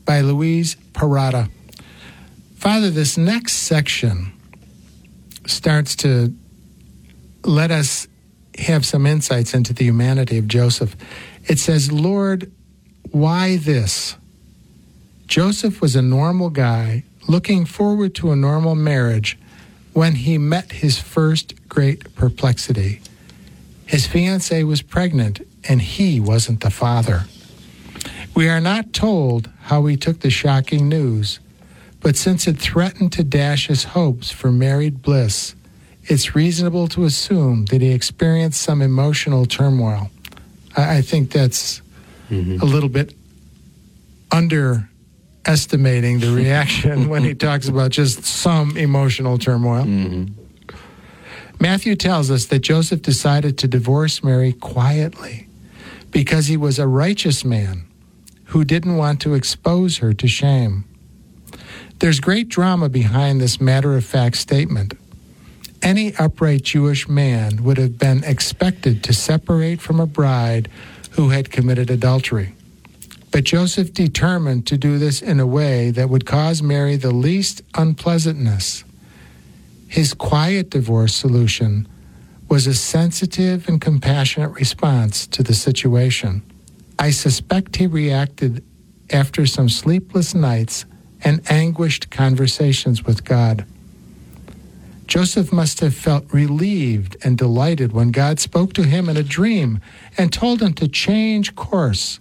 by Louise Parada. Father, this next section starts to let us have some insights into the humanity of Joseph. It says, Lord, why this? Joseph was a normal guy looking forward to a normal marriage when he met his first great perplexity. His fiancée was pregnant, and he wasn't the father. We are not told how he took the shocking news, but since it threatened to dash his hopes for married bliss, it's reasonable to assume that he experienced some emotional turmoil. I think that's a little bit underestimating the reaction when he talks about just some emotional turmoil. Matthew tells us that Joseph decided to divorce Mary quietly because he was a righteous man who didn't want to expose her to shame. There's great drama behind this matter-of-fact statement. Any upright Jewish man would have been expected to separate from a bride who had committed adultery. But Joseph determined to do this in a way that would cause Mary the least unpleasantness. His quiet divorce solution was a sensitive and compassionate response to the situation. I suspect he reacted after some sleepless nights and anguished conversations with God. Joseph must have felt relieved and delighted when God spoke to him in a dream and told him to change course.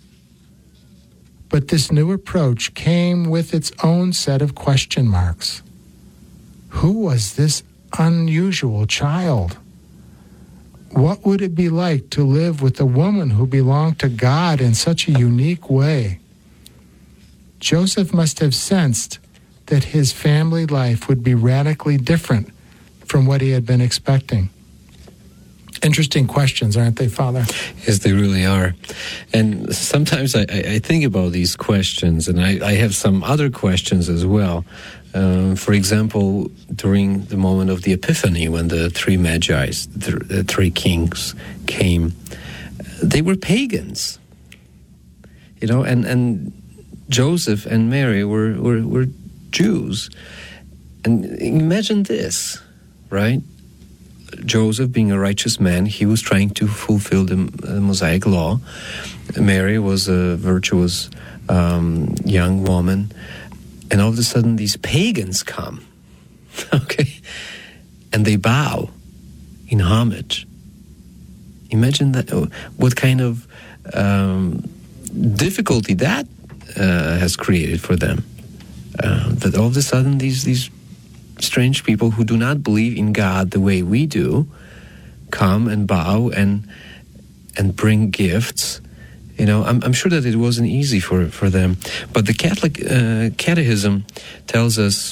But this new approach came with its own set of question marks. Who was this unusual child? What would it be like to live with a woman who belonged to God in such a unique way? Joseph must have sensed that his family life would be radically different from what he had been expecting. Interesting questions, aren't they, Father? Yes, they really are. And sometimes I think about these questions, and I have some other questions as well. For example, during the moment of the Epiphany, when the three Magi, the three kings came, they were pagans. You know, and Joseph and Mary were Jews. And imagine this, right? Joseph, being a righteous man, he was trying to fulfill the Mosaic law. Mary was a virtuous young woman. And all of a sudden, these pagans come, okay? And they bow in homage. Imagine that, what kind of difficulty that has created for them. That all of a sudden, these strange people who do not believe in God the way we do come and bow and bring gifts. You know, I'm sure that it wasn't easy for them. But the Catholic Catechism tells us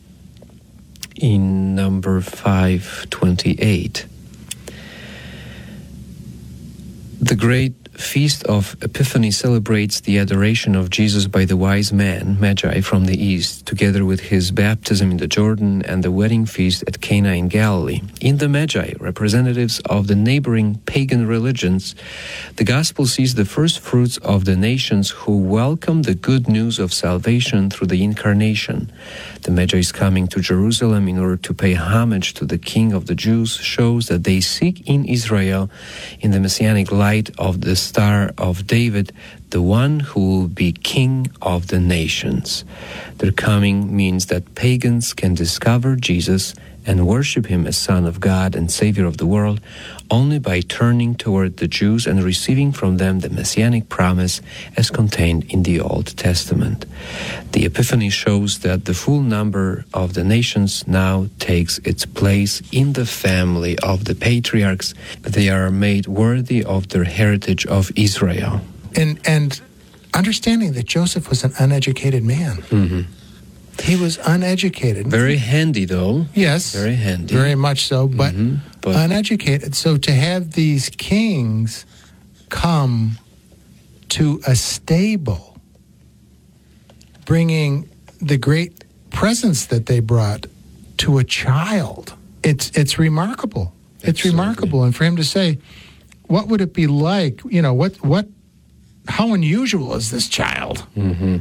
in number 528, the great Feast of Epiphany celebrates the adoration of Jesus by the wise men, Magi, from the east, together with his baptism in the Jordan and the wedding feast at Cana in Galilee. In the Magi, representatives of the neighboring pagan religions, the Gospel sees the first fruits of the nations who welcome the good news of salvation through the Incarnation. The Magi's coming to Jerusalem in order to pay homage to the King of the Jews shows that they seek in Israel, in the messianic light of the Star of David, the one who will be King of the nations. Their coming means that pagans can discover Jesus and worship him as Son of God and Savior of the world only by turning toward the Jews and receiving from them the messianic promise as contained in the Old Testament. The Epiphany shows that the full number of the nations now takes its place in the family of the patriarchs. They are made worthy of their heritage of Israel. And understanding that Joseph was an uneducated man. Mm-hmm. He was uneducated. Very handy, though. Yes. Very handy. Very much so, but uneducated. So to have these kings come to a stable, bringing the great presents that they brought to a child, it's remarkable. It's Absolutely. remarkable. And for him to say, what would it be like, how unusual is this child? Mm-hmm.